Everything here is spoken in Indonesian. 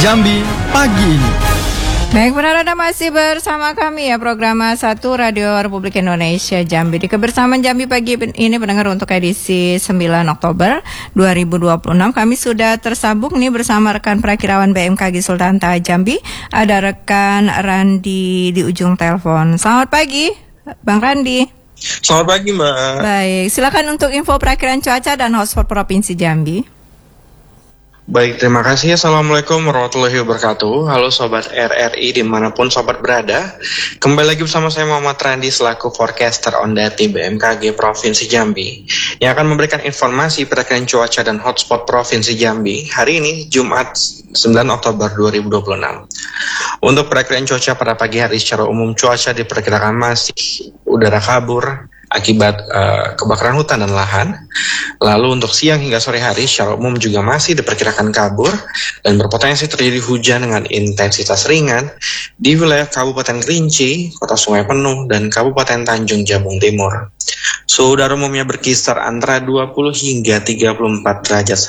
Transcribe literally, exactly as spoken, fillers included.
Jambi pagi ini. Baik, benar, Anda masih bersama kami ya, program satu Radio Republik Indonesia Jambi. Di kebersamaan Jambi pagi ini pendengar untuk edisi sembilan Oktober dua ribu dua puluh enam, kami sudah tersambung nih bersama rekan Prakirawan B M K G Sultan Taha Jambi. Ada rekan Randi di ujung telepon. Selamat pagi, Bang Randi. Selamat pagi, Mbak. Baik, silakan untuk info perakiraan cuaca dan hotspot Provinsi Jambi. Baik, terima kasih. Assalamualaikum warahmatullahi wabarakatuh. Halo Sobat R R I dimanapun Sobat berada. Kembali lagi bersama saya Muhammad Randi selaku forecaster Ondati B M K G Provinsi Jambi yang akan memberikan informasi perakiraan cuaca dan hotspot Provinsi Jambi hari ini Jumat sembilan Oktober dua ribu dua puluh enam. Untuk perakiraan cuaca pada pagi hari secara umum cuaca diperkirakan masih udara kabur akibat uh, kebakaran hutan dan lahan. Lalu untuk siang hingga sore hari secara umum juga masih diperkirakan kabur dan berpotensi terjadi hujan dengan intensitas ringan di wilayah Kabupaten Kerinci, Kota Sungai Penuh, dan Kabupaten Tanjung Jabung Timur. Suhu udara umumnya berkisar antara dua puluh hingga tiga puluh empat derajat